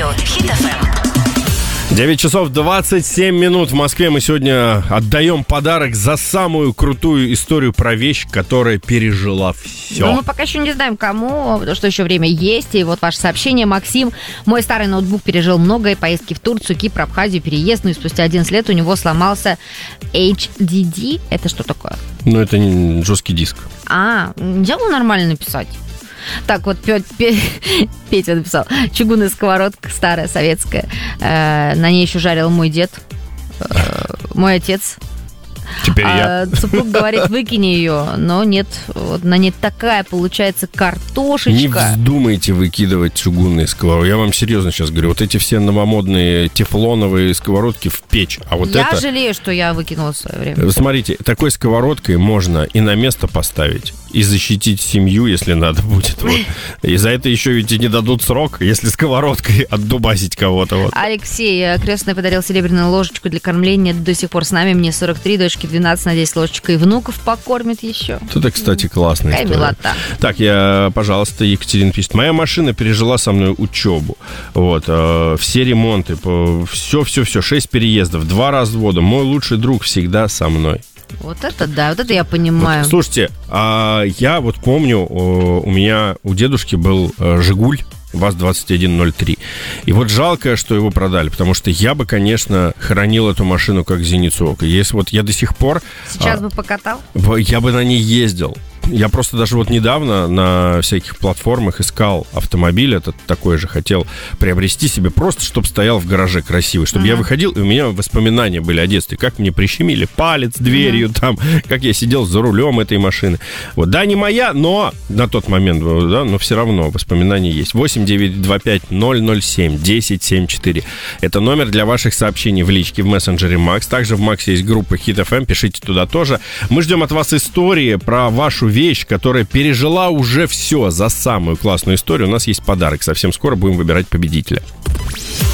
Hit FM. 9 часов 27 минут в Москве. Мы сегодня отдаем подарок за самую крутую историю про вещь, которая пережила все. Но мы пока еще не знаем, кому, потому что еще время есть. И вот ваше сообщение. Максим: мой старый ноутбук пережил многое. Поездки в Турцию, Кипр, Абхазию, переезд. Ну и спустя 11 лет у него сломался HDD. Это что такое? Ну, это не жесткий диск. Нельзя было нормально написать? Так, вот Петя написал: чугунная сковородка старая, советская. На ней еще жарил мой дед, мой отец. Теперь я. Супруг говорит: выкини ее. Но нет, вот на ней такая получается картошечка. Не вздумайте выкидывать чугунные сковородки. Я вам серьезно сейчас говорю. Вот эти все новомодные тефлоновые сковородки в печь. А вот я жалею, что я выкинула в свое время. Смотрите, такой сковородкой можно и на место поставить, и защитить семью, если надо будет. Вот. И за это еще ведь и не дадут срок, если сковородкой отдубасить кого-то. Вот. Алексей: крестный подарил серебряную ложечку для кормления. До сих пор с нами. Мне 43, дочке 12, надеюсь, ложечкой и внуков покормит еще. Это, кстати, классная история. Милота. Так, пожалуйста, Екатерина пишет: моя машина пережила со мной учебу. Вот, все ремонты, все, 6 переездов, 2 развода. Мой лучший друг всегда со мной. Вот это да, вот это я понимаю. Вот, слушайте, я вот помню, у дедушки был «Жигуль» ВАЗ-2103. И вот жалко, что его продали, потому что я бы, конечно, хранил эту машину как зеницу ока. Если вот я до сих пор... Сейчас бы покатал? Я бы на ней ездил. Я просто даже вот недавно на всяких платформах искал автомобиль этот такой же, хотел приобрести себе просто, чтобы стоял в гараже красивый, чтобы я выходил, и у меня воспоминания были о детстве, как мне прищемили палец дверью там, как я сидел за рулем этой машины. Вот, да, не моя, но на тот момент, да, но все равно воспоминания есть. 8-925-007-1074. Это номер для ваших сообщений в личке в мессенджере Макс. Также в Максе есть группа Hit FM, пишите туда тоже. Мы ждем от вас истории про вашу вещь, которая пережила уже все. За самую классную историю у нас есть подарок. Совсем скоро будем выбирать победителя.